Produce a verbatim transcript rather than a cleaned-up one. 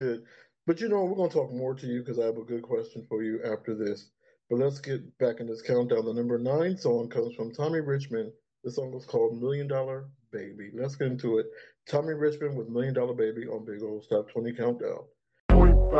Good. But you know, we're going to talk more to you because I have a good question for you after this. But let's get back in this countdown. The number nine song comes from Tommy Richmond. The song is called Million Dollar Baby. Let's get into it. Tommy Richmond with Million Dollar Baby on Big Old Stop twenty Countdown.